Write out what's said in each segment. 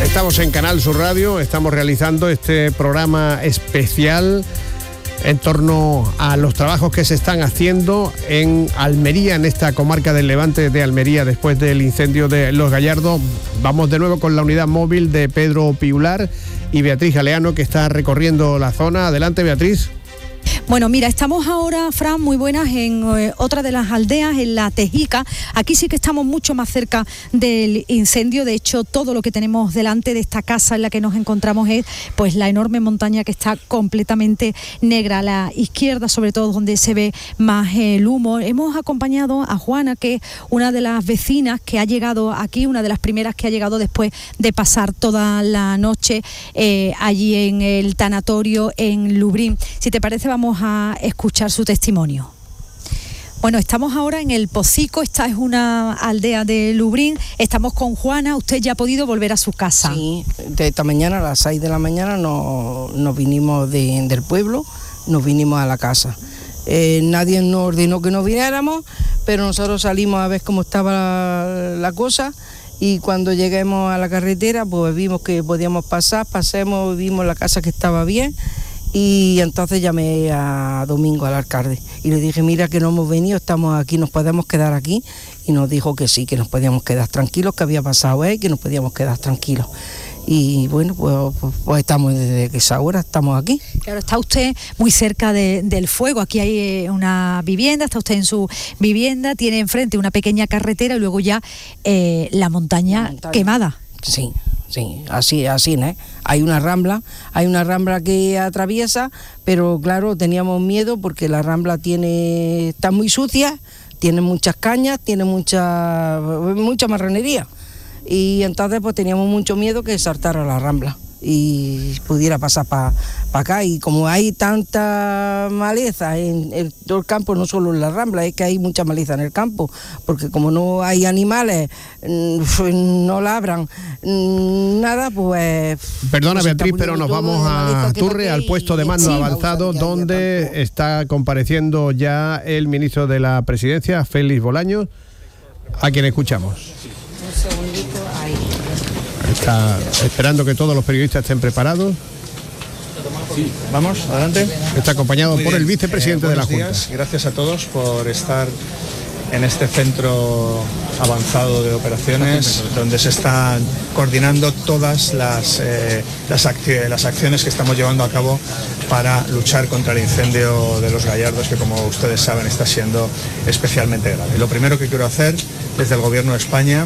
Estamos en Canal Sur Radio, estamos realizando este programa especial en torno a los trabajos que se están haciendo en Almería, en esta comarca del Levante de Almería, después del incendio de Los Gallardos. Vamos de nuevo con la unidad móvil de Pedro Piular y Beatriz Galeano, que está recorriendo la zona. Adelante, Beatriz. Bueno, mira, estamos ahora, Fran, muy buenas, en otra de las aldeas, en La Tejica. Aquí sí que estamos mucho más cerca del incendio. De hecho, todo lo que tenemos delante de esta casa en la que nos encontramos es pues la enorme montaña que está completamente negra. A la izquierda, sobre todo, donde se ve más el humo. Hemos acompañado a Juana, que es una de las vecinas que ha llegado aquí, una de las primeras que ha llegado después de pasar toda la noche allí en el tanatorio en Lubrín. Si te parece, vamos a escuchar su testimonio. Bueno, estamos ahora en el Pocico, esta es una aldea de Lubrín, estamos con Juana. Usted ya ha podido volver a su casa. Sí, de esta mañana a las 6 de la mañana nos vinimos del pueblo, nos vinimos a la casa. Nadie nos ordenó que nos viniéramos, pero nosotros salimos a ver cómo estaba la cosa. Y cuando lleguemos a la carretera, pues vimos que podíamos pasemos, vimos la casa que estaba bien. Y entonces llamé a Domingo, al alcalde, y le dije, mira que no hemos venido, estamos aquí, nos podemos quedar aquí. Y nos dijo que sí, que nos podíamos quedar tranquilos, que había pasado que nos podíamos quedar tranquilos. Y bueno, pues estamos desde esa hora, estamos aquí. Claro, está usted muy cerca del fuego, aquí hay una vivienda, está usted en su vivienda, tiene enfrente una pequeña carretera y luego ya la montaña quemada. Sí. Sí, así, ¿no? Hay una rambla que atraviesa, pero claro, teníamos miedo porque la rambla está muy sucia, tiene muchas cañas, tiene mucha marranería. Y entonces pues teníamos mucho miedo que saltara la rambla y pudiera pasar para acá. Y como hay tanta maleza en todo el campo, no solo en la rambla, es que hay mucha maleza en el campo, porque como no hay animales, no labran nada, pues... Perdona, pues Beatriz, pero nos vamos a Turre, al puesto de mando avanzado, donde está compareciendo ya el ministro de la Presidencia, Félix Bolaños, a quien escuchamos. Un segundito, ahí. Está esperando que todos los periodistas estén preparados. Sí, vamos, adelante. Está acompañado por el vicepresidente de la Junta. Buenos días, gracias a todos por estar en este centro avanzado de operaciones, donde se están coordinando todas las acciones que estamos llevando a cabo para luchar contra el incendio de Los Gallardos, que como ustedes saben está siendo especialmente grave. Lo primero que quiero hacer desde el Gobierno de España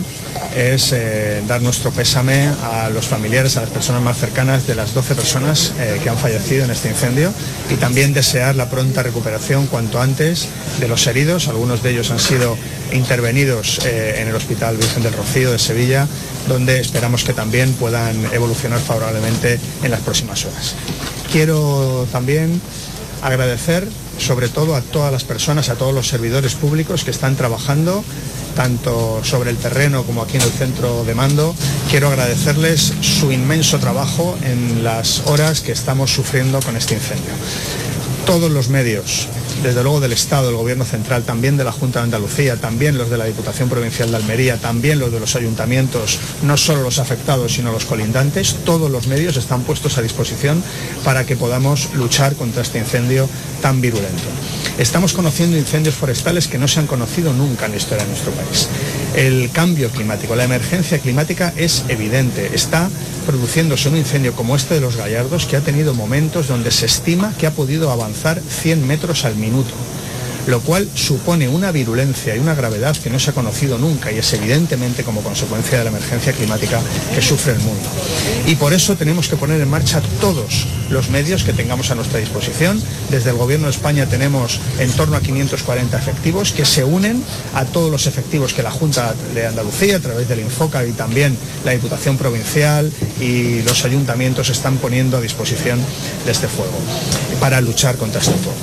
es dar nuestro pésame a los familiares, a las personas más cercanas de las 12 personas que han fallecido en este incendio, y también desear la pronta recuperación cuanto antes de los heridos. Algunos de ellos han sido intervenidos en el Hospital Virgen del Rocío de Sevilla, donde esperamos que también puedan evolucionar favorablemente en las próximas horas. Quiero también agradecer sobre todo a todas las personas, a todos los servidores públicos que están trabajando tanto sobre el terreno como aquí en el centro de mando. Quiero agradecerles su inmenso trabajo en las horas que estamos sufriendo con este incendio. Todos los medios, desde luego del Estado, del Gobierno Central, también de la Junta de Andalucía, también los de la Diputación Provincial de Almería, también los de los ayuntamientos, no solo los afectados sino los colindantes, todos los medios están puestos a disposición para que podamos luchar contra este incendio tan virulento. Estamos conociendo incendios forestales que no se han conocido nunca en la historia de nuestro país. El cambio climático, la emergencia climática es evidente. Está produciéndose un incendio como este de Los Gallardos, que ha tenido momentos donde se estima que ha podido avanzar 100 metros al minuto, lo cual supone una virulencia y una gravedad que no se ha conocido nunca, y es evidentemente como consecuencia de la emergencia climática que sufre el mundo. Y por eso tenemos que poner en marcha todos los medios que tengamos a nuestra disposición. Desde el Gobierno de España tenemos en torno a 540 efectivos que se unen a todos los efectivos que la Junta de Andalucía, a través del Infoca, y también la Diputación Provincial y los ayuntamientos están poniendo a disposición de este fuego para luchar contra este fuego.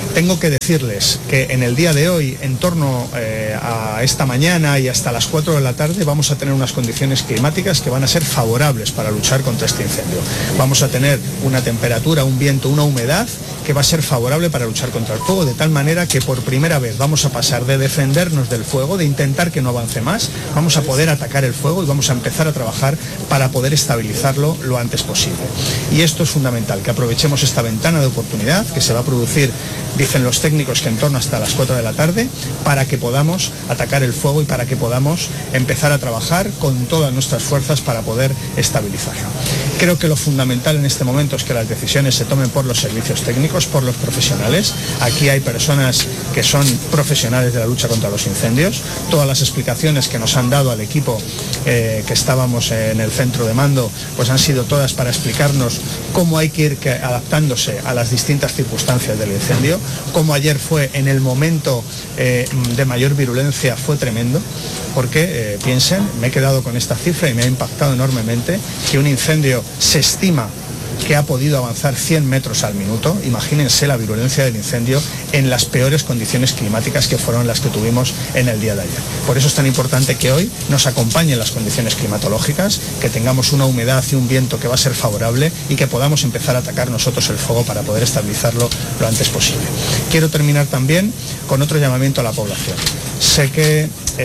Tengo que decirles que en el día de hoy, en torno a esta mañana y hasta las 4 de la tarde, vamos a tener unas condiciones climáticas que van a ser favorables para luchar contra este incendio. Vamos a tener una temperatura, un viento, una humedad que va a ser favorable para luchar contra el fuego, de tal manera que por primera vez vamos a pasar de defendernos del fuego, de intentar que no avance más, vamos a poder atacar el fuego y vamos a empezar a trabajar para poder estabilizarlo lo antes posible. Y esto es fundamental, que aprovechemos esta ventana de oportunidad que se va a producir, dicen los técnicos, que en torno hasta las 4 de la tarde, para que podamos atacar el fuego y para que podamos empezar a trabajar con todas nuestras fuerzas para poder estabilizarlo. Creo que lo fundamental en este momento es que las decisiones se tomen por los servicios técnicos, por los profesionales. Aquí hay personas que son profesionales de la lucha contra los incendios. Todas las explicaciones que nos han dado al equipo que estábamos en el centro de mando, pues han sido todas para explicarnos cómo hay que ir adaptándose a las distintas circunstancias del incendio. Como ayer fue en el momento de mayor virulencia, fue tremendo, porque piensen, me he quedado con esta cifra y me ha impactado enormemente, que un incendio se estima que ha podido avanzar 100 metros al minuto. Imagínense la virulencia del incendio en las peores condiciones climáticas que fueron las que tuvimos en el día de ayer. Por eso es tan importante que hoy nos acompañen las condiciones climatológicas, que tengamos una humedad y un viento que va a ser favorable y que podamos empezar a atacar nosotros el fuego para poder estabilizarlo lo antes posible. Quiero terminar también con otro llamamiento a la población. Sé que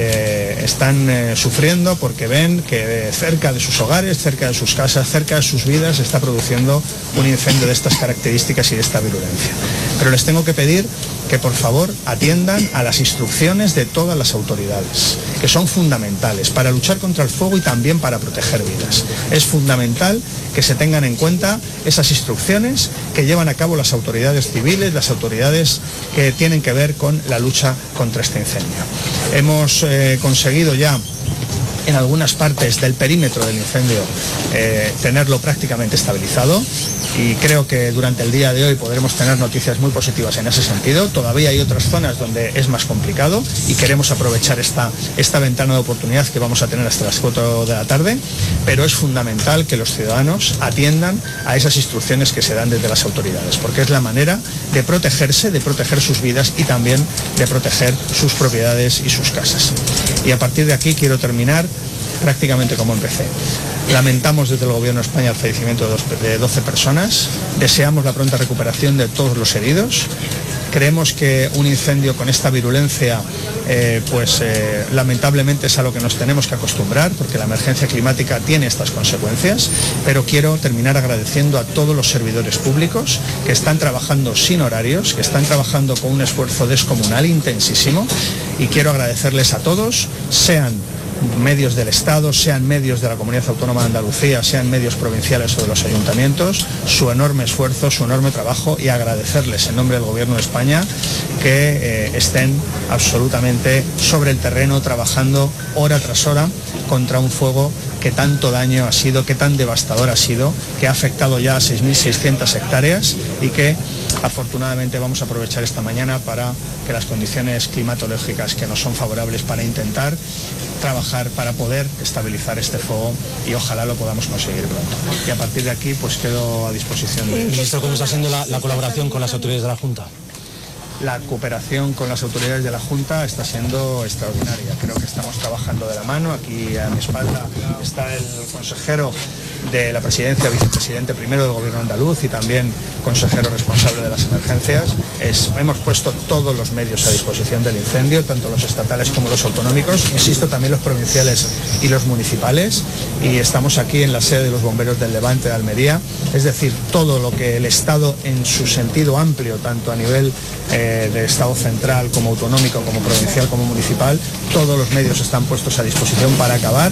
están sufriendo porque ven que cerca de sus hogares, cerca de sus casas, cerca de sus vidas se está produciendo un incendio de estas características y de esta virulencia. Pero les tengo que pedir que por favor atiendan a las instrucciones de todas las autoridades, que son fundamentales para luchar contra el fuego y también para proteger vidas. Es fundamental que se tengan en cuenta esas instrucciones que llevan a cabo las autoridades civiles, las autoridades que tienen que ver con la lucha contra este incendio. Hemos conseguido ya en algunas partes del perímetro del incendio tenerlo prácticamente estabilizado, y creo que durante el día de hoy podremos tener noticias muy positivas en ese sentido. Todavía hay otras zonas donde es más complicado y queremos aprovechar esta ventana de oportunidad que vamos a tener hasta las 4 de la tarde, pero es fundamental que los ciudadanos atiendan a esas instrucciones que se dan desde las autoridades, porque es la manera de protegerse, de proteger sus vidas y también de proteger sus propiedades y sus casas. Y a partir de aquí quiero terminar prácticamente como empecé. Lamentamos desde el Gobierno de España el fallecimiento de 12 personas, deseamos la pronta recuperación de todos los heridos. Creemos que un incendio con esta virulencia, lamentablemente es a lo que nos tenemos que acostumbrar, porque la emergencia climática tiene estas consecuencias, pero quiero terminar agradeciendo a todos los servidores públicos que están trabajando sin horarios, que están trabajando con un esfuerzo descomunal, intensísimo, y quiero agradecerles a todos, sean medios del Estado, sean medios de la Comunidad Autónoma de Andalucía, sean medios provinciales o de los ayuntamientos, su enorme esfuerzo, su enorme trabajo, y agradecerles en nombre del Gobierno de España que estén absolutamente sobre el terreno trabajando hora tras hora contra un fuego que tanto daño ha sido, que tan devastador ha sido, que ha afectado ya a 6.600 hectáreas y que afortunadamente vamos a aprovechar esta mañana para que las condiciones climatológicas que nos son favorables para intentar trabajar para poder estabilizar este fuego, y ojalá lo podamos conseguir pronto. Y a partir de aquí pues quedo a disposición de... Ministro, ¿cómo está siendo la colaboración con las autoridades de la Junta? La cooperación con las autoridades de la Junta está siendo extraordinaria. Creo que estamos trabajando de la mano. Aquí a mi espalda está el consejero de la presidencia, vicepresidente primero del Gobierno andaluz y también consejero responsable de las emergencias. Hemos puesto todos los medios a disposición del incendio, tanto los estatales como los autonómicos, insisto, también los provinciales y los municipales, y estamos aquí en la sede de los bomberos del Levante de Almería. Es decir, todo lo que el Estado en su sentido amplio, tanto a nivel de Estado central como autonómico, como provincial, como municipal, todos los medios están puestos a disposición para acabar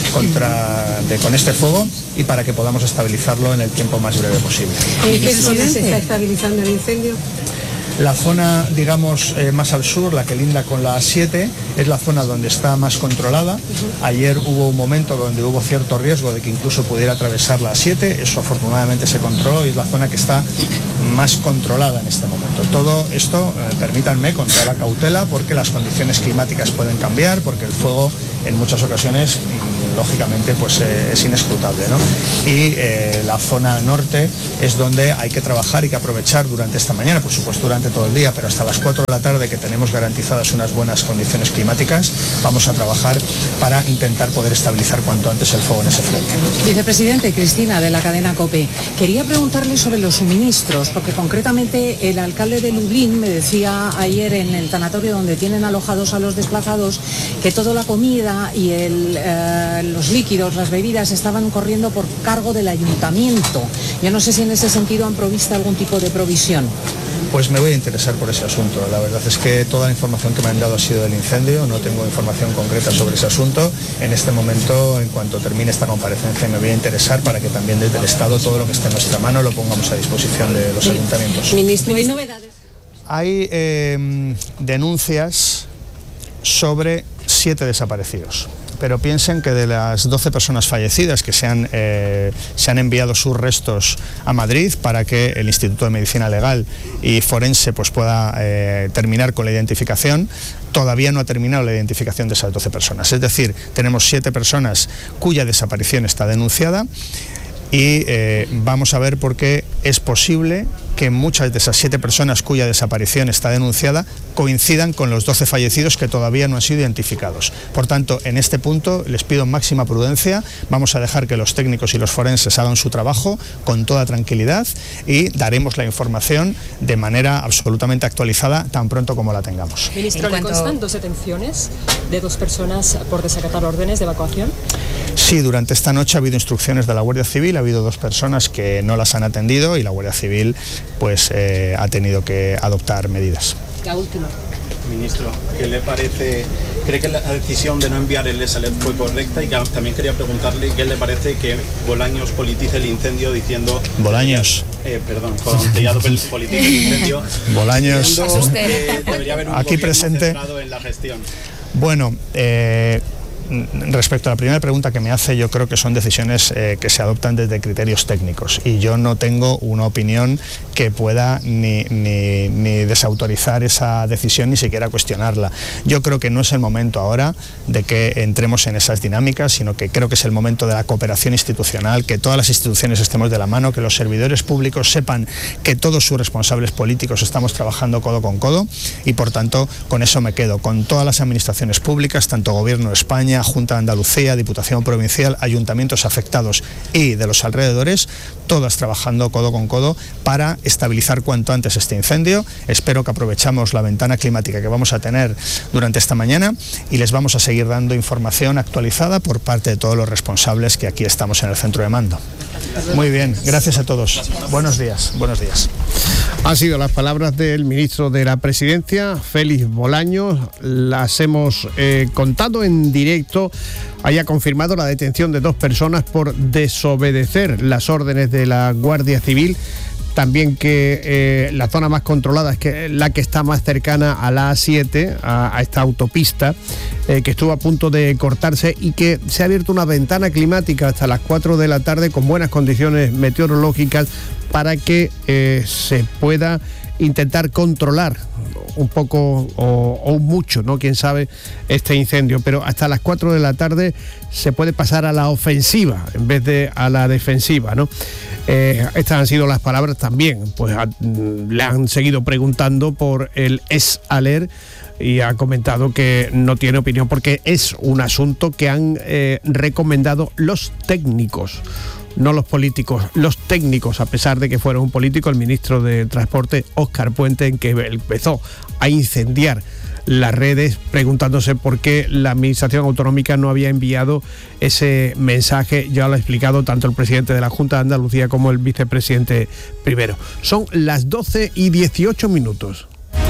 con este fuego y para que podamos estabilizarlo en el tiempo más breve posible. ¿En qué zona se está estabilizando el incendio? La zona, digamos, más al sur, la que linda con la A7, es la zona donde está más controlada. Ayer hubo un momento donde hubo cierto riesgo de que incluso pudiera atravesar la A7, eso afortunadamente se controló y es la zona que está más controlada en este momento. Todo esto, permítanme, con toda la cautela, porque las condiciones climáticas pueden cambiar, porque el fuego en muchas ocasiones, lógicamente, pues es inescrutable, ¿no? Y la zona norte es donde hay que trabajar y que aprovechar durante esta mañana, por supuesto durante todo el día, pero hasta las 4 de la tarde, que tenemos garantizadas unas buenas condiciones climáticas, vamos a trabajar para intentar poder estabilizar cuanto antes el fuego en ese frente. Vicepresidente, Cristina, de la cadena COPE. Quería preguntarle sobre los suministros, porque concretamente el alcalde de Lublin me decía ayer en el tanatorio donde tienen alojados a los desplazados que toda la comida y los líquidos, las bebidas estaban corriendo por cargo del ayuntamiento. Yo no sé si en ese sentido han provisto algún tipo de provisión. Pues me voy a interesar por ese asunto. La verdad es que toda la información que me han dado ha sido del incendio, no tengo información concreta sobre ese asunto. En este momento, en cuanto termine esta comparecencia, me voy a interesar para que también desde el Estado todo lo que esté en nuestra mano lo pongamos a disposición de los ayuntamientos. Ministro, ¿hay novedades? Hay denuncias sobre 7 desaparecidos. Pero piensen que de las 12 personas fallecidas que se han enviado sus restos a Madrid para que el Instituto de Medicina Legal y Forense pues pueda terminar con la identificación, todavía no ha terminado la identificación de esas 12 personas. Es decir, tenemos 7 personas cuya desaparición está denunciada y vamos a ver por qué es posible que muchas de esas 7 personas cuya desaparición está denunciada coincidan con los 12 fallecidos que todavía no han sido identificados. Por tanto, en este punto les pido máxima prudencia, vamos a dejar que los técnicos y los forenses hagan su trabajo con toda tranquilidad y daremos la información de manera absolutamente actualizada tan pronto como la tengamos. Ministro, ¿le constan 2 detenciones de 2 personas por desacatar órdenes de evacuación? Sí, durante esta noche ha habido instrucciones de la Guardia Civil, ha habido 2 personas que no las han atendido y la Guardia Civil pues ha tenido que adoptar medidas. La última. Ministro, ¿qué le parece? ¿Cree que la decisión de no enviar el SALER fue correcta? Y también quería preguntarle qué le parece que Bolaños politice el incendio diciendo... Bolaños. Con Tellado politice el incendio. Bolaños. Debería haber un aquí presente en la gestión. Bueno, respecto a la primera pregunta que me hace, yo creo que son decisiones que se adoptan desde criterios técnicos y yo no tengo una opinión que pueda ni desautorizar esa decisión ni siquiera cuestionarla. Yo creo que no es el momento ahora de que entremos en esas dinámicas, sino que creo que es el momento de la cooperación institucional, que todas las instituciones estemos de la mano, que los servidores públicos sepan que todos sus responsables políticos estamos trabajando codo con codo y por tanto con eso me quedo, con todas las administraciones públicas, tanto Gobierno de España, Junta de Andalucía, Diputación Provincial, ayuntamientos afectados y de los alrededores, todas trabajando codo con codo para estabilizar cuanto antes este incendio. Espero que aprovechamos la ventana climática que vamos a tener durante esta mañana y les vamos a seguir dando información actualizada por parte de todos los responsables que aquí estamos en el centro de mando. Muy bien, gracias a todos. Buenos días, buenos días. Han sido las palabras del ministro de la Presidencia, Félix Bolaños. Las hemos contado en directo. Haya confirmado la detención de 2 personas por desobedecer las órdenes de la Guardia Civil. También que la zona más controlada es que la que está más cercana a la A7, a esta autopista, que estuvo a punto de cortarse y que se ha abierto una ventana climática hasta las 4 de la tarde con buenas condiciones meteorológicas para que se pueda intentar controlar un poco o mucho, ¿no? Quién sabe, este incendio, pero hasta las 4 de la tarde se puede pasar a la ofensiva en vez de a la defensiva, ¿no? Estas han sido las palabras también, pues le han seguido preguntando por el SALER y ha comentado que no tiene opinión porque es un asunto que han recomendado los técnicos, no los políticos, los técnicos, a pesar de que fuera un político, el ministro de Transporte, Óscar Puente, en que empezó a incendiar las redes preguntándose por qué la administración autonómica no había enviado ese mensaje. Ya lo ha explicado tanto el presidente de la Junta de Andalucía como el vicepresidente primero. Son las 12:18.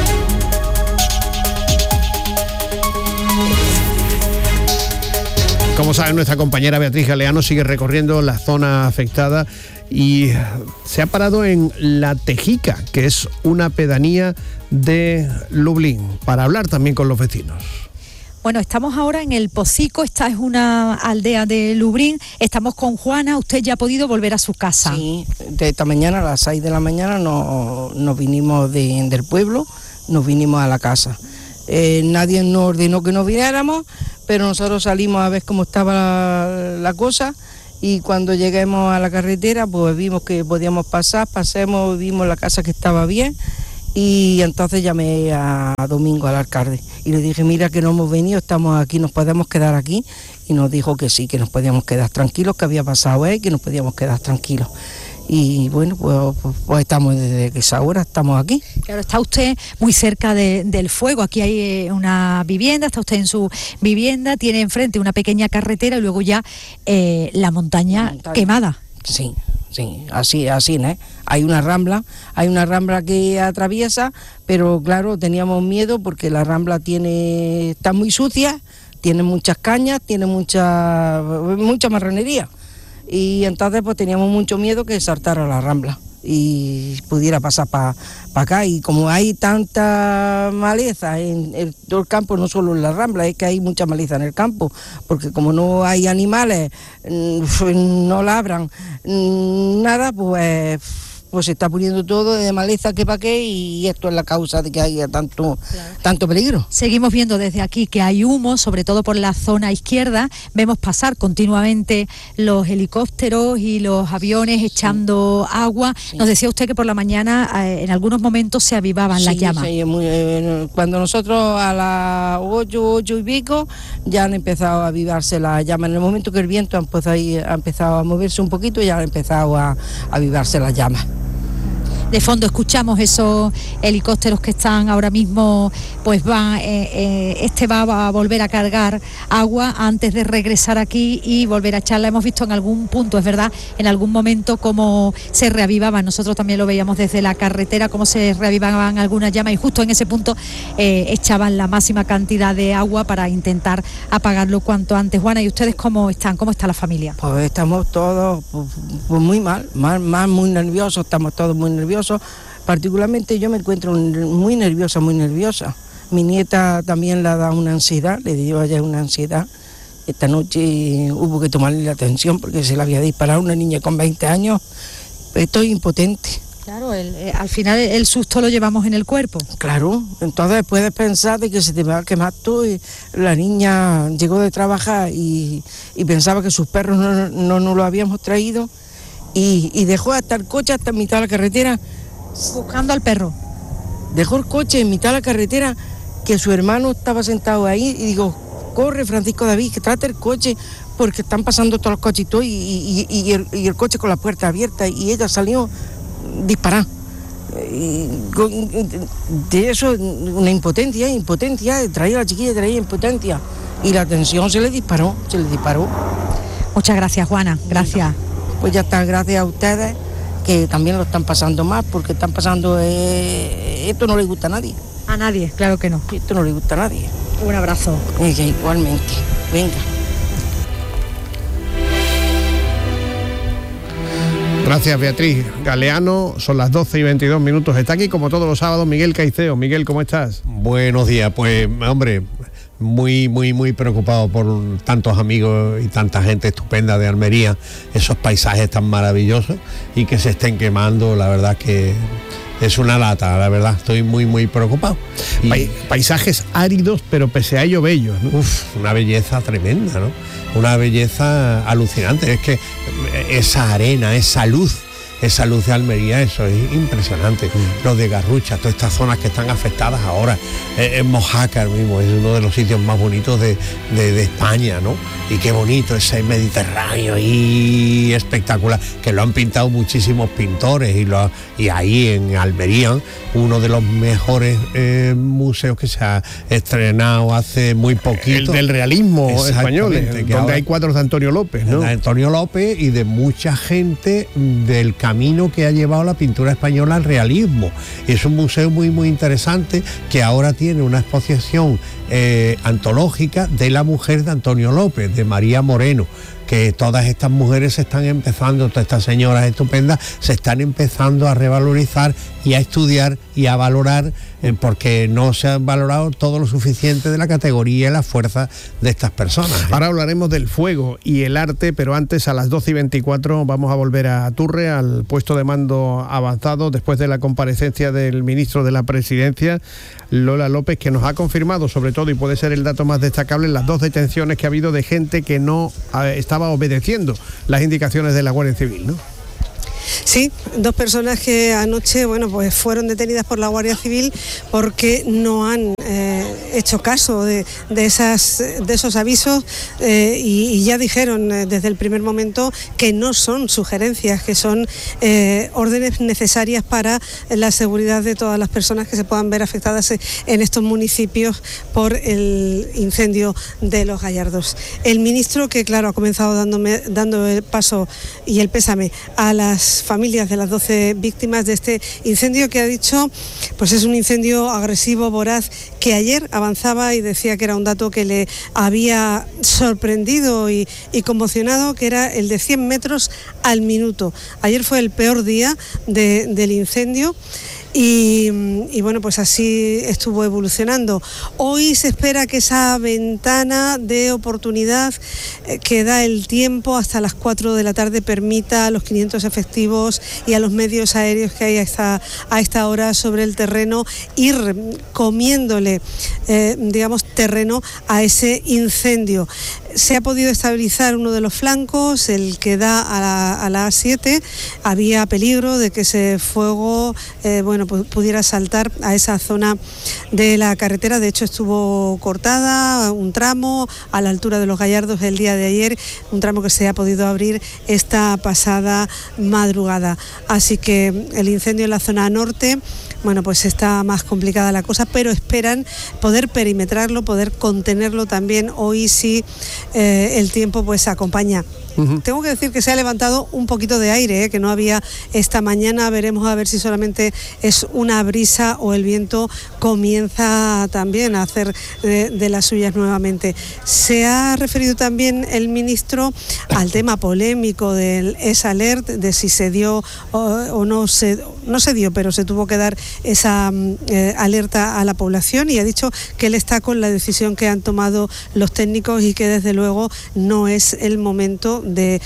Como saben, nuestra compañera Beatriz Galeano sigue recorriendo la zona afectada y se ha parado en La Tejica, que es una pedanía de Lublin, para hablar también con los vecinos. Bueno, estamos ahora en El Pocico, esta es una aldea de Lublin, estamos con Juana, usted ya ha podido volver a su casa. Sí, de esta mañana a las 6 de la mañana nos vinimos del pueblo, nos vinimos a la casa. Nadie nos ordenó que nos viniéramos, pero nosotros salimos a ver cómo estaba la cosa, y cuando lleguemos a la carretera pues vimos que podíamos pasemos, vimos la casa que estaba bien, y entonces llamé a Domingo, al alcalde, y le dije, mira que no hemos venido, estamos aquí, nos podemos quedar aquí, y nos dijo que sí, que nos podíamos quedar tranquilos, que había pasado que nos podíamos quedar tranquilos. Y bueno, pues estamos desde que esa hora estamos aquí. Claro, está usted muy cerca del fuego, aquí hay una vivienda, está usted en su vivienda, tiene enfrente una pequeña carretera y luego ya la montaña quemada. Sí, así, ¿no? Hay una rambla que atraviesa, pero claro, teníamos miedo porque la rambla está muy sucia, tiene muchas cañas, tiene mucha marronería. Y entonces pues teníamos mucho miedo que saltara la rambla y pudiera pasar para acá, y como hay tanta maleza en todo el campo, no solo en la rambla, es que hay mucha maleza en el campo, porque como no hay animales, no labran nada, pues se está poniendo todo de maleza que para qué, y esto es la causa de que haya tanto peligro. Seguimos viendo desde aquí que hay humo, sobre todo por la zona izquierda, vemos pasar continuamente los helicópteros y los aviones echando agua. Sí. Nos decía usted que por la mañana en algunos momentos se avivaban las llamas. Sí, cuando nosotros a las 8 y pico ya han empezado a avivarse las llamas. En el momento que el viento ha empezado a moverse un poquito, ya han empezado a avivarse las llamas. De fondo escuchamos esos helicópteros que están ahora mismo, pues va a volver a cargar agua antes de regresar aquí y volver a echarla. Hemos visto en algún punto, es verdad, en algún momento cómo se reavivaban, nosotros también lo veíamos desde la carretera, cómo se reavivaban algunas llamas, y justo en ese punto echaban la máxima cantidad de agua para intentar apagarlo cuanto antes. Juana, ¿y ustedes cómo están? ¿Cómo está la familia? Pues estamos todos pues muy mal, muy nerviosos, estamos todos muy nerviosos. Particularmente yo me encuentro muy nerviosa. Mi nieta también le ha dado una ansiedad, le dio ayer una ansiedad. Esta noche hubo que tomarle la atención porque se le había disparado una niña con 20 años. Estoy impotente. Claro, al final el susto lo llevamos en el cuerpo. Claro, entonces puedes pensar de que se te va a quemar todo. Y la niña llegó de trabajar y pensaba que sus perros no lo habíamos traído. Y dejó hasta el coche hasta en mitad de la carretera. Buscando al perro. Dejó el coche en mitad de la carretera, que su hermano estaba sentado ahí, y digo, corre Francisco David, que trate el coche, porque están pasando todos los coches y todo, y el coche con la puerta abierta, y ella salió disparada. De eso, una impotencia, traía a la chiquilla, traía impotencia, y la tensión se le disparó. Muchas gracias, Juana, gracias. Pues ya está, gracias a ustedes, que también lo están pasando más, porque están pasando, esto no le gusta a nadie. A nadie, claro que no. Esto no le gusta a nadie. Un abrazo. Igualmente, venga. Gracias, Beatriz Galeano. Son las 12:22. Está aquí como todos los sábados Miguel Caiceo. Miguel, ¿cómo estás? Buenos días. Pues, hombre, muy preocupado por tantos amigos y tanta gente estupenda de Almería, esos paisajes tan maravillosos, y que se estén quemando. La verdad que es una lata, la verdad, estoy muy preocupado. Paisajes áridos, pero pese a ello bellos, ¿no? Una belleza tremenda, ¿no? Una belleza alucinante. Es que esa arena, esa luz de Almería, eso es impresionante. Los de Garrucha, todas estas zonas que están afectadas ahora, en Mojácar mismo, es uno de los sitios más bonitos de España, ¿no? Y qué bonito ese Mediterráneo y espectacular, que lo han pintado muchísimos pintores, y ahí en Almería, uno de los mejores museos que se ha estrenado hace muy poquito. El del realismo español, donde hay cuadros de Antonio López, ¿no? De Antonio López y de mucha gente del camino que ha llevado la pintura española al realismo. Es un museo muy interesante, que ahora tiene una exposición antológica de la mujer de Antonio López, de María Moreno, que todas estas mujeres se están empezando, todas estas señoras estupendas, se están empezando a revalorizar y a estudiar y a valorar, porque no se ha valorado todo lo suficiente de la categoría y la fuerza de estas personas. Ahora hablaremos del fuego y el arte, pero antes, a las 12:24 vamos a volver a Turre, al puesto de mando avanzado, después de la comparecencia del ministro de la Presidencia, Lola López, que nos ha confirmado, sobre todo, y puede ser el dato más destacable, las 2 detenciones que ha habido de gente que no estaba obedeciendo las indicaciones de la Guardia Civil, ¿no? Sí, 2 personas que anoche, pues fueron detenidas por la Guardia Civil porque no han hecho caso de esos avisos y ya dijeron desde el primer momento que no son sugerencias, que son órdenes necesarias para la seguridad de todas las personas que se puedan ver afectadas en estos municipios por el incendio de Los Gallardos. El ministro, que claro ha comenzado dando el paso y el pésame a las familias de las 12 víctimas de este incendio, que ha dicho pues es un incendio agresivo, voraz, que ayer avanzaba y decía que era un dato que le había sorprendido y conmocionado, que era el de 100 metros al minuto. Ayer fue el peor día del incendio. Y pues así estuvo evolucionando. Hoy se espera que esa ventana de oportunidad que da el tiempo hasta las 4 de la tarde permita a los 500 efectivos y a los medios aéreos que hay a esta hora sobre el terreno ir comiéndole, terreno a ese incendio. Se ha podido estabilizar uno de los flancos, el que da a la A7. Había peligro de que ese fuego pudiera saltar a esa zona de la carretera. De hecho, estuvo cortada un tramo a la altura de Los Gallardos el día de ayer, un tramo que se ha podido abrir esta pasada madrugada. Así que el incendio en la zona norte, pues está más complicada la cosa, pero esperan poder perimetrarlo, poder contenerlo también. Hoy sí el tiempo pues acompaña. Tengo que decir que se ha levantado un poquito de aire, que no había esta mañana. Veremos a ver si solamente es una brisa o el viento comienza también a hacer de las suyas nuevamente. Se ha referido también el ministro al tema polémico del ES-Alert, de si se dio o no se dio, pero se tuvo que dar esa alerta a la población, y ha dicho que él está con la decisión que han tomado los técnicos y que desde luego no es el momento de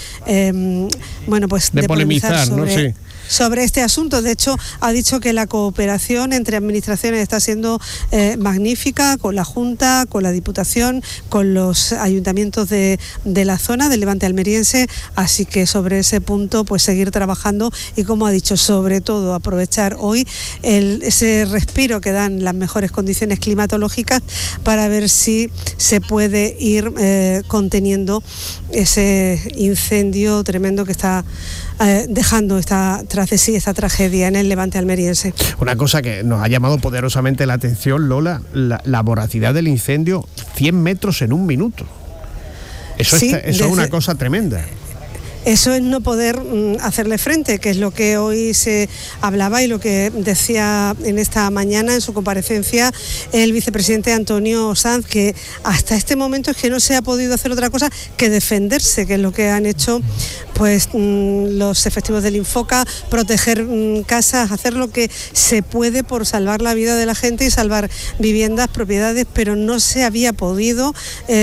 polemizar sobre este asunto. De hecho, ha dicho que la cooperación entre administraciones está siendo magnífica, con la Junta, con la Diputación, con los ayuntamientos de la zona del Levante almeriense, así que sobre ese punto pues seguir trabajando y, como ha dicho, sobre todo aprovechar hoy ese respiro que dan las mejores condiciones climatológicas para ver si se puede ir conteniendo ese incendio tremendo que está dejando esta tragedia en el Levante almeriense. Una cosa que nos ha llamado poderosamente la atención, Lola, la voracidad del incendio, 100 metros en un minuto. Eso es una cosa tremenda. Eso es no poder hacerle frente, que es lo que hoy se hablaba y lo que decía en esta mañana en su comparecencia el vicepresidente Antonio Sanz, que hasta este momento es que no se ha podido hacer otra cosa que defenderse, que es lo que han hecho pues los efectivos del Infoca, proteger casas, hacer lo que se puede por salvar la vida de la gente y salvar viviendas, propiedades, pero no se había podido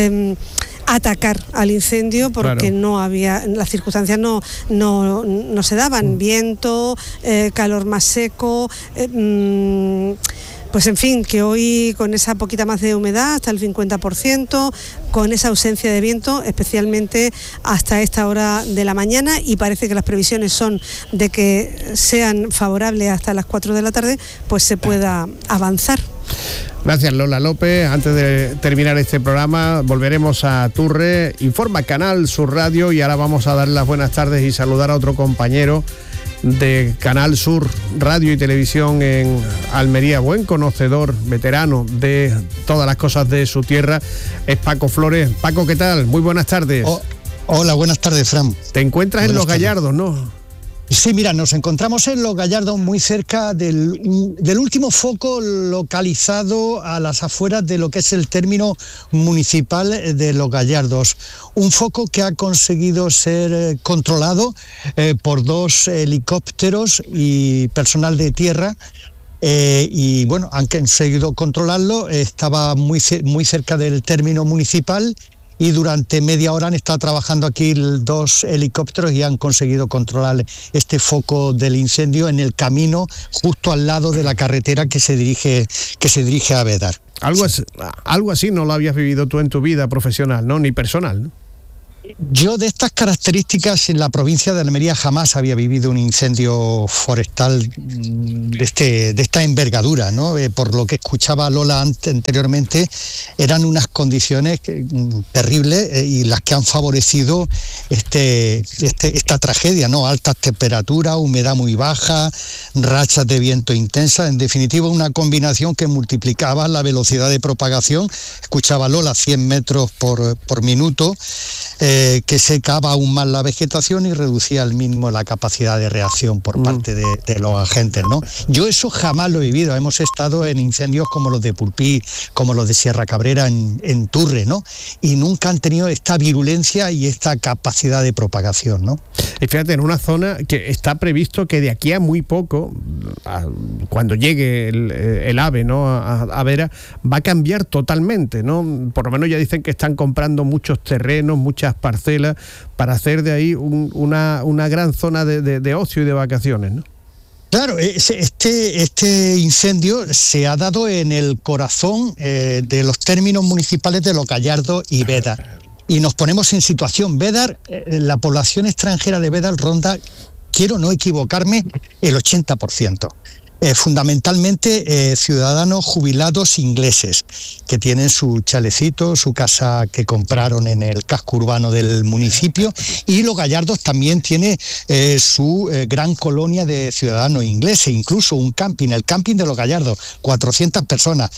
atacar al incendio porque no había, las circunstancias no se daban, viento, calor más seco, pues en fin, que hoy con esa poquita más de humedad, hasta el 50%, con esa ausencia de viento, especialmente hasta esta hora de la mañana, y parece que las previsiones son de que sean favorables hasta las 4 de la tarde, pues se pueda avanzar. Gracias, Lola López. Antes de terminar este programa, volveremos a Turre. Informa Canal Sur Radio, y ahora vamos a dar las buenas tardes y saludar a otro compañero de Canal Sur Radio y Televisión en Almería, buen conocedor, veterano de todas las cosas de su tierra, es Paco Flores. Paco, ¿qué tal? Muy buenas tardes. Hola, buenas tardes, Fran. Te encuentras en Los Gallardos, ¿no? Sí, mira, nos encontramos en Los Gallardos, muy cerca del último foco localizado a las afueras de lo que es el término municipal de Los Gallardos. Un foco que ha conseguido ser controlado por 2 helicópteros y personal de tierra. Y bueno, han conseguido controlarlo. Estaba muy cerca del término municipal. Y durante media hora han estado trabajando aquí 2 helicópteros y han conseguido controlar este foco del incendio en el camino justo al lado de la carretera que se dirige a Bédar. Algo así no lo habías vivido tú en tu vida profesional, ¿no? Ni personal, ¿no? Yo de estas características en la provincia de Almería jamás había vivido un incendio forestal de esta envergadura, ¿no? Por lo que escuchaba Lola anteriormente, eran unas condiciones terribles y las que han favorecido esta tragedia, ¿no? Altas temperaturas, humedad muy baja, rachas de viento intensas, en definitiva una combinación que multiplicaba la velocidad de propagación. Escuchaba Lola 100 metros por minuto. Que secaba aún más la vegetación y reducía al mínimo la capacidad de reacción por parte de los agentes, ¿no? Yo eso jamás lo he vivido. Hemos estado en incendios como los de Pulpí, como los de Sierra Cabrera en Turre, ¿no? Y nunca han tenido esta virulencia y esta capacidad de propagación, ¿no? Y fíjate, en una zona que está previsto que de aquí a muy poco, cuando llegue el AVE, ¿no? a Vera, va a cambiar totalmente, ¿no? Por lo menos ya dicen que están comprando muchos terrenos, muchas parcelas para hacer de ahí una gran zona de ocio y de vacaciones, ¿no? Claro, este incendio se ha dado en el corazón de los términos municipales de Los Gallardos y Bédar. Y nos ponemos en situación. Bédar, la población extranjera de Bédar ronda, quiero no equivocarme, el 80%. Fundamentalmente ciudadanos jubilados ingleses que tienen su chalecito, su casa que compraron en el casco urbano del municipio, y Los Gallardos también tiene su gran colonia de ciudadanos ingleses, incluso un camping, el camping de Los Gallardos, 400 personas,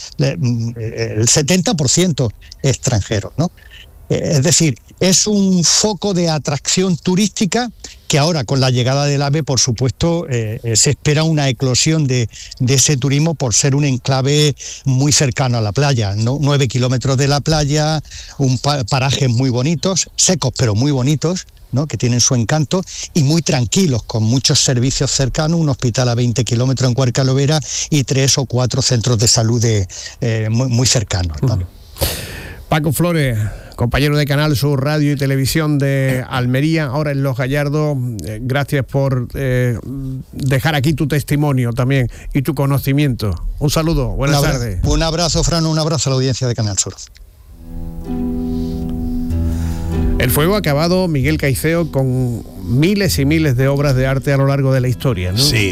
el 70% extranjeros, ¿no? Es decir, es un foco de atracción turística que ahora con la llegada del AVE, por supuesto, se espera una eclosión de ese turismo por ser un enclave muy cercano a la playa, ¿no? 9 kilómetros de la playa, parajes muy bonitos, secos pero muy bonitos, ¿no? Que tienen su encanto y muy tranquilos, con muchos servicios cercanos, un hospital a 20 kilómetros en Cuarcalovera y 3 o 4 centros de salud muy cercanos, ¿no? Paco Flores, compañero de Canal Sur Radio y Televisión de Almería, ahora en Los Gallardos, gracias por dejar aquí tu testimonio también y tu conocimiento. Un saludo, buenas tardes. Un abrazo, Fran, un abrazo a la audiencia de Canal Sur. El fuego ha acabado, Miguel Caiceo, con miles y miles de obras de arte a lo largo de la historia, ¿no? Sí,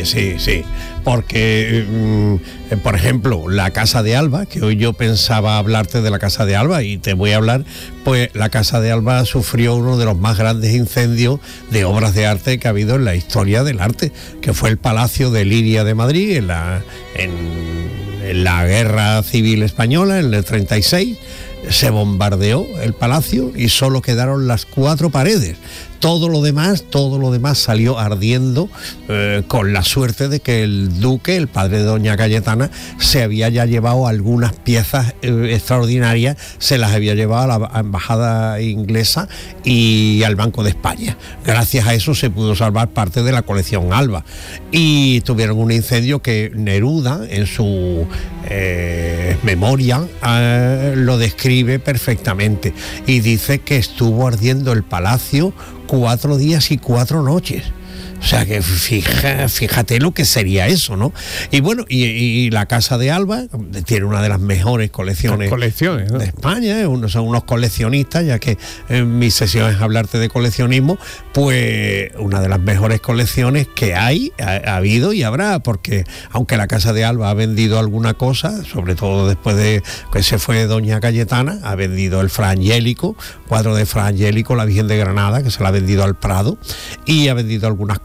porque, por ejemplo, la Casa de Alba, que hoy yo pensaba hablarte de la Casa de Alba y te voy a hablar, pues la Casa de Alba sufrió uno de los más grandes incendios de obras de arte que ha habido en la historia del arte, que fue el Palacio de Liria de Madrid en la Guerra Civil Española, en el 36. Se bombardeó el palacio y solo quedaron las 4 paredes. Todo lo demás salió ardiendo, con la suerte de que el duque, el padre de doña Cayetana, se había ya llevado algunas piezas extraordinarias, se las había llevado a la embajada inglesa y al Banco de España. Gracias a eso se pudo salvar parte de la colección Alba. Y tuvieron un incendio que Neruda, en su memoria, lo describe perfectamente y dice que estuvo ardiendo el palacio 4 días y 4 noches. O sea que fíjate lo que sería eso, ¿no? Y bueno, y la Casa de Alba tiene una de las mejores colecciones, ¿no? de España. Son unos coleccionistas, ya que en mi sesión es hablarte de coleccionismo, pues una de las mejores colecciones que ha habido y habrá, porque aunque la Casa de Alba ha vendido alguna cosa, sobre todo después de que se fue doña Cayetana, ha vendido el Fra Angélico, cuadro de Fra Angélico, la Virgen de Granada, que se la ha vendido al Prado, y ha vendido algunas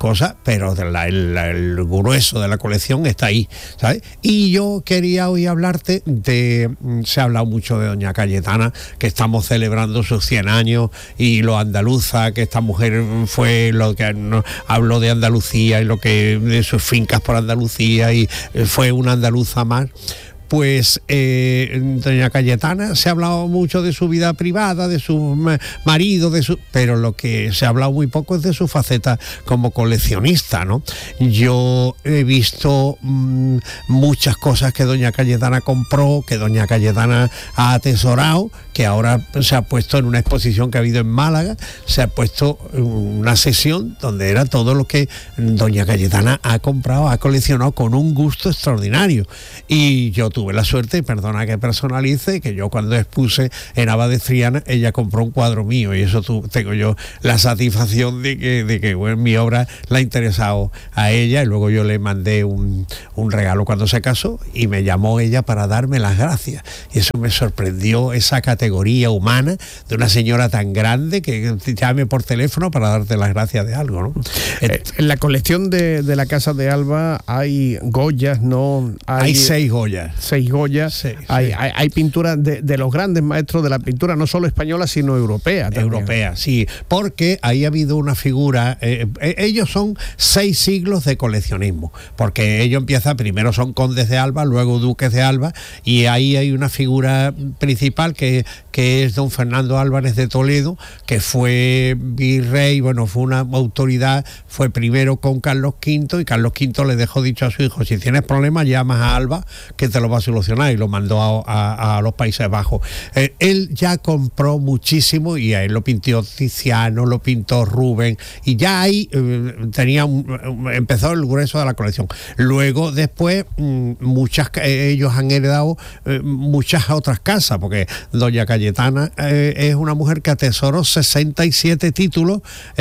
cosas, pero el grueso de la colección está ahí, ¿sabes? Y yo quería hoy hablarte se ha hablado mucho de doña Cayetana, que estamos celebrando sus 100 años, y lo andaluza, que esta mujer fue lo que habló de Andalucía y lo que de sus fincas por Andalucía, y fue una andaluza más. Pues doña Cayetana, se ha hablado mucho de su vida privada, de su marido, pero lo que se ha hablado muy poco es de su faceta como coleccionista, ¿no? Yo he visto muchas cosas que doña Cayetana compró, que doña Cayetana ha atesorado, que ahora se ha puesto en una exposición que ha habido en Málaga, se ha puesto una sesión donde era todo lo que doña Cayetana ha comprado, ha coleccionado con un gusto extraordinario. Y yo tuve la suerte, perdona que personalice, que yo cuando expuse en Abad de Triana, ella compró un cuadro mío, y eso tengo yo la satisfacción de que bueno, mi obra la ha interesado a ella, y luego yo le mandé un regalo cuando se casó, y me llamó ella para darme las gracias, y eso me sorprendió, esa categoría humana de una señora tan grande que te llame por teléfono para darte las gracias de algo, ¿no? En la colección de la Casa de Alba hay Goyas, ¿no? Hay 6 Goyas. 6 Goyas. Sí, hay pinturas de los grandes maestros de la pintura, no solo española, sino europea también. Europea, sí, porque ahí ha habido una figura, ellos son 6 siglos de coleccionismo, porque ellos empiezan, primero son condes de Alba, luego duques de Alba, y ahí hay una figura principal que es don Fernando Álvarez de Toledo, que fue virrey, bueno, fue una autoridad, fue primero con Carlos V, y Carlos V le dejó dicho a su hijo: si tienes problemas llamas a Alba, que te lo va a solucionar, y lo mandó a los Países Bajos. Él ya compró muchísimo, y a él lo pintó Tiziano, lo pintó Rubén, y ya ahí empezó el grueso de la colección. Luego después ellos han heredado muchas otras casas, porque doña Cayetana es una mujer que atesoró 67 títulos,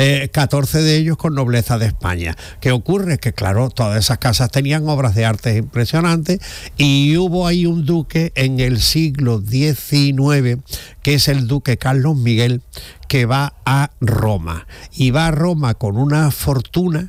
14 de ellos con nobleza de España. ¿Qué ocurre? Que claro, todas esas casas tenían obras de arte impresionantes, y hubo ahí un duque en el siglo XIX, que es el duque Carlos Miguel, que va a Roma, y va a Roma con una fortuna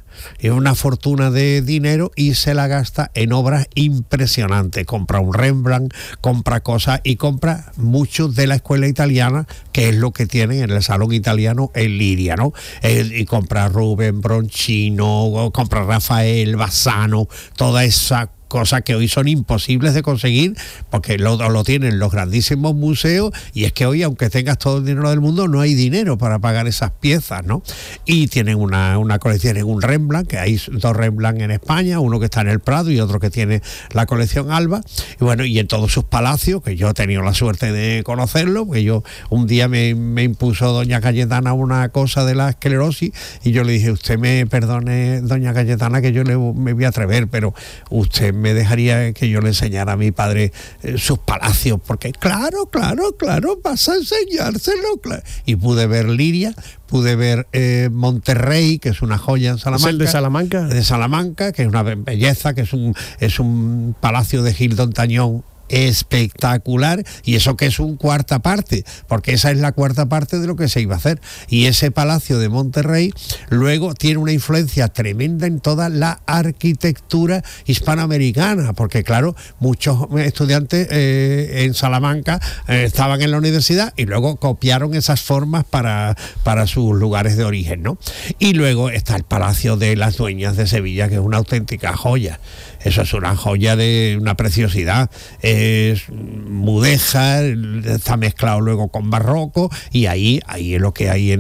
de dinero, y se la gasta en obras impresionantes. Compra un Rembrandt, compra cosas, y compra muchos de la escuela italiana, que es lo que tienen en el Salón Italiano en Liria, ¿no? Y compra Rubén, Bronchino, compra Rafael, Bassano, toda esa cosas que hoy son imposibles de conseguir, porque lo tienen los grandísimos museos, y es que hoy, aunque tengas todo el dinero del mundo, no hay dinero para pagar esas piezas, ¿no? Y tienen una colección, tienen un Rembrandt, que hay 2 Rembrandt en España, uno que está en el Prado y otro que tiene la colección Alba, y bueno, y en todos sus palacios, que yo he tenido la suerte de conocerlo, porque yo un día me impuso doña Cayetana una cosa de la esclerosis, y yo le dije: usted me perdone, doña Cayetana, que yo me voy a atrever, pero usted me dejaría que yo le enseñara a mi padre sus palacios, porque claro, vas a enseñárselo, claro. Y pude ver Liria, pude ver Monterrey, que es una joya en Salamanca. ¿Es el de Salamanca? De Salamanca, que es una belleza, que es un palacio de Gil d'Ontañón espectacular, y eso que es un cuarta parte, porque esa es la cuarta parte de lo que se iba a hacer. Y ese palacio de Monterrey luego tiene una influencia tremenda en toda la arquitectura hispanoamericana, porque claro, muchos estudiantes en Salamanca estaban en la universidad, y luego copiaron esas formas para sus lugares de origen, ¿no? Y luego está el Palacio de las Dueñas de Sevilla, que es una auténtica joya. Eso es una joya de una preciosidad. Es mudéjar, está mezclado luego con barroco, y ahí es lo que hay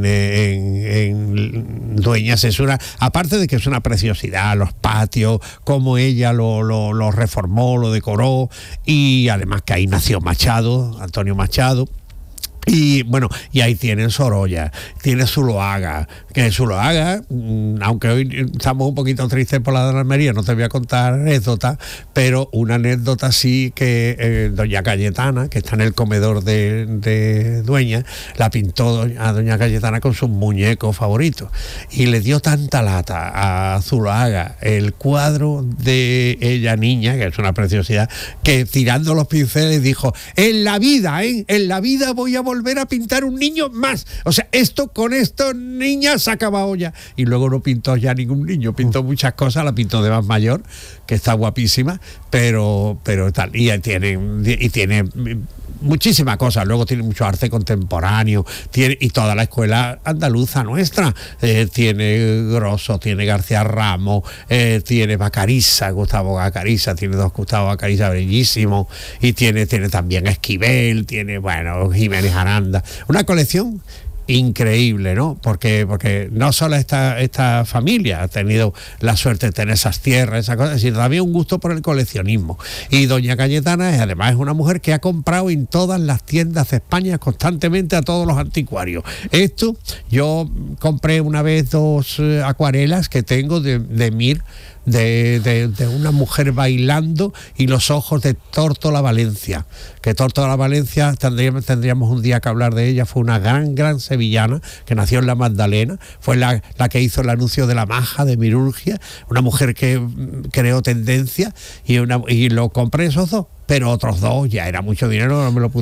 en Dueñas. Es aparte de que es una preciosidad, los patios, cómo ella lo reformó, lo decoró, y además que ahí nació Machado, Antonio Machado. Y bueno, y ahí tienen Sorolla, tiene Zuloaga, que Zuloaga, aunque hoy estamos un poquito tristes por la de Almería, no te voy a contar anécdotas, pero una anécdota sí, que doña Cayetana, que está en el comedor de Dueña, la pintó a doña Cayetana con sus muñecos favoritos, y le dio tanta lata a Zuloaga el cuadro de ella niña, que es una preciosidad, que tirando los pinceles dijo: en la vida voy a volver volver a pintar un niño más. O sea, esto con estos niñas se ha acabado ya. Y luego no pintó ya ningún niño, pintó muchas cosas, la pintó de más mayor, que está guapísima, pero tal. Y tiene muchísimas cosas. Luego tiene mucho arte contemporáneo, y toda la escuela andaluza nuestra. Tiene Grosso, tiene García Ramos, tiene Bacariza, Gustavo Bacariza, tiene dos Gustavo Bacariza bellísimos, y tiene también Esquivel, tiene, bueno, Jiménez Aranda. Una colección increíble, ¿no? Porque no solo esta familia ha tenido la suerte de tener esas tierras, esas cosas, sino también un gusto por el coleccionismo. Y doña Cayetana además es una mujer que ha comprado en todas las tiendas de España constantemente a todos los anticuarios. Esto, yo compré una vez 2 acuarelas que tengo de Mir, de una mujer bailando, y los ojos de Tórtola Valencia, que Tórtola Valencia tendríamos un día que hablar de ella. Fue una gran sevillana que nació en la Magdalena, fue la que hizo el anuncio de la maja de Mirurgia, una mujer que creó tendencia, y lo compré esos 2, pero otros 2 ya era mucho dinero, no me lo pude